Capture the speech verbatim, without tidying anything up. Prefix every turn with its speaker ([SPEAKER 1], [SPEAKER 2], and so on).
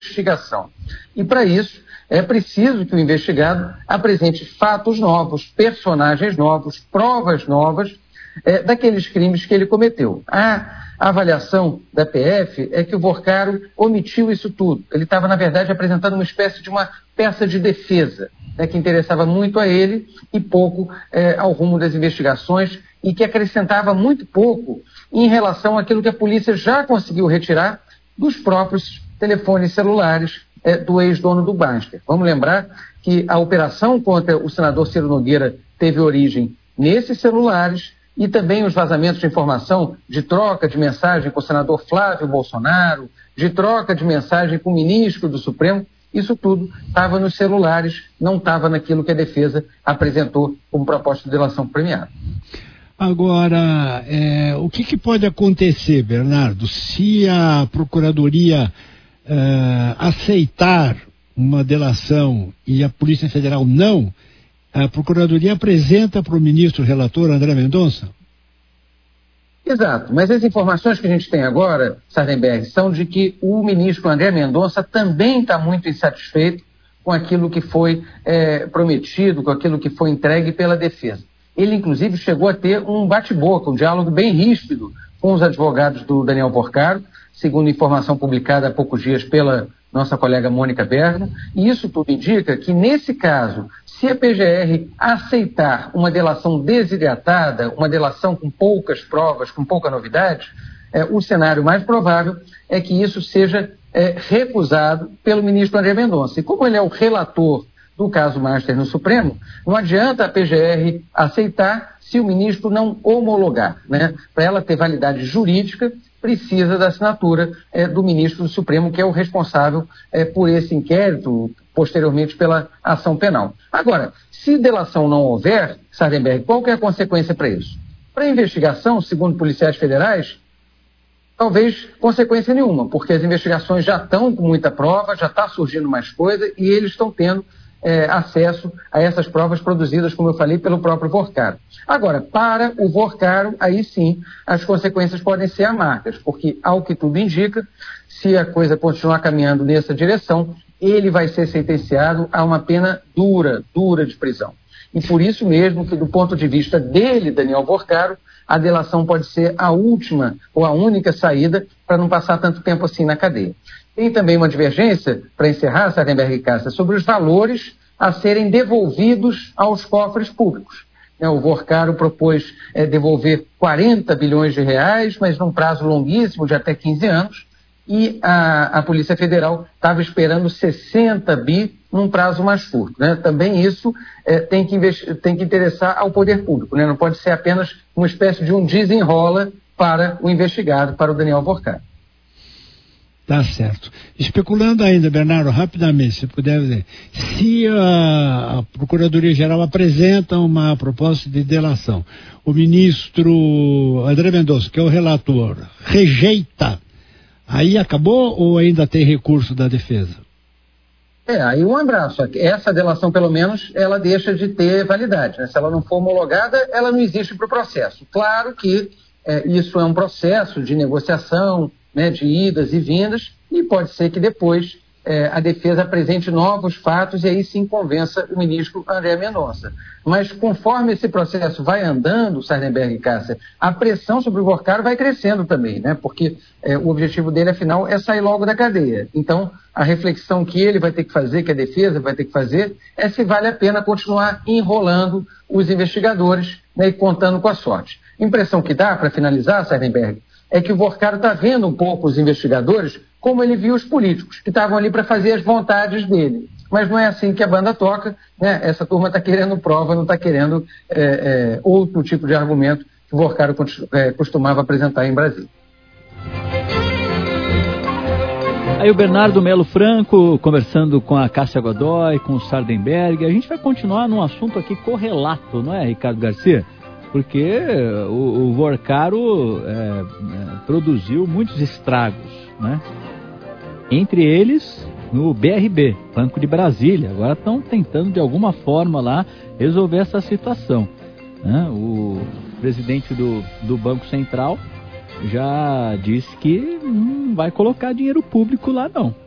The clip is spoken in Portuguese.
[SPEAKER 1] investigação. E para isso é preciso que o investigado apresente fatos novos, personagens novos, provas novas é, daqueles crimes que ele cometeu. A avaliação da P F é que o Vorcaro omitiu isso tudo. Ele estava, na verdade, apresentando uma espécie de uma peça de defesa, né, que interessava muito a ele e pouco é, ao rumo das investigações e que acrescentava muito pouco em relação àquilo que a polícia já conseguiu retirar dos próprios telefones celulares é, do ex-dono do Baster. Vamos lembrar que a operação contra o senador Ciro Nogueira teve origem nesses celulares e também os vazamentos de informação de troca de mensagem com o senador Flávio Bolsonaro, de troca de mensagem com o ministro do Supremo. Isso tudo estava nos celulares, não estava naquilo que a defesa apresentou como proposta de delação premiada.
[SPEAKER 2] Agora, é, o que, que pode acontecer, Bernardo, se a Procuradoria é, aceitar uma delação e a Polícia Federal não? A Procuradoria apresenta para o ministro relator André Mendonça?
[SPEAKER 1] Exato, mas as informações que a gente tem agora, Sardenberg, são de que o ministro André Mendonça também está muito insatisfeito com aquilo que foi é, prometido, com aquilo que foi entregue pela defesa. Ele, inclusive, chegou a ter um bate-boca, um diálogo bem ríspido com os advogados do Daniel Vorcaro, segundo informação publicada há poucos dias pela nossa colega Mônica Bergamo, e isso tudo indica que, nesse caso, se a P G R aceitar uma delação desidratada, uma delação com poucas provas, com pouca novidade, é, o cenário mais provável é que isso seja é, recusado pelo ministro André Mendonça. E como ele é o relator do caso Master no Supremo, não adianta a P G R aceitar se o ministro não homologar, né? Para ela ter validade jurídica, precisa da assinatura é, do ministro do Supremo, que é o responsável é, por esse inquérito, posteriormente pela ação penal. Agora, se delação não houver, Sardenberg, qual que é a consequência para isso? Para a investigação, segundo policiais federais, talvez consequência nenhuma, porque as investigações já estão com muita prova, já está surgindo mais coisa e eles estão tendo é, acesso a essas provas produzidas, como eu falei, pelo próprio Vorcaro. Agora, para o Vorcaro, aí sim, as consequências podem ser amargas, porque, ao que tudo indica, se a coisa continuar caminhando nessa direção, ele vai ser sentenciado a uma pena dura, dura de prisão. E por isso mesmo que, do ponto de vista dele, Daniel Vorcaro, a delação pode ser a última ou a única saída para não passar tanto tempo assim na cadeia. Tem também uma divergência, para encerrar, Sardenberg e Cássia, sobre os valores a serem devolvidos aos cofres públicos. O Vorcaro propôs é, devolver quarenta bilhões de reais, mas num prazo longuíssimo de até quinze anos, e a, a Polícia Federal estava esperando sessenta bi num prazo mais curto, né? Também isso é, tem, que investi- tem que interessar ao poder público, né? Não pode ser apenas uma espécie de um desenrola para o investigado, para o Daniel Vorcaro.
[SPEAKER 2] Tá certo. Especulando ainda, Bernardo, rapidamente, se puder dizer, se a, a Procuradoria-Geral apresenta uma proposta de delação, o ministro André Mendonça, que é o relator, rejeita, aí acabou ou ainda tem recurso da defesa?
[SPEAKER 1] É, aí um abraço. Essa delação, pelo menos, ela deixa de ter validade, né? Se ela não for homologada, ela não existe para o processo. Claro que é, isso é um processo de negociação, né, de idas e vindas, e pode ser que depois é, a defesa apresente novos fatos e aí sim convença o ministro André Mendonça. Mas conforme esse processo vai andando, Sardenberg e Cássia, a pressão sobre o Vorcaro vai crescendo também, né, porque é, o objetivo dele, afinal, é sair logo da cadeia. Então, a reflexão que ele vai ter que fazer, que a defesa vai ter que fazer, é se vale a pena continuar enrolando os investigadores, né, e contando com a sorte. Impressão que dá, para finalizar, Sardenberg, é que o Vorcaro está vendo um pouco os investigadores como ele viu os políticos, que estavam ali para fazer as vontades dele. Mas não é assim que a banda toca, né? Essa turma está querendo prova, não está querendo é, é, outro tipo de argumento que o Vorcaro é, costumava apresentar em Brasília.
[SPEAKER 3] Aí o Bernardo Melo Franco conversando com a Cássia Godoy, com o Sardenberg. A gente vai continuar num assunto aqui correlato, não é, Ricardo Garcia? Porque o, o Vorcaro é, é, produziu muitos estragos, né? Entre eles no B R B, Banco de Brasília. Agora estão tentando de alguma forma lá resolver essa situação, né? O presidente do, do Banco Central já disse que não vai colocar dinheiro público lá não.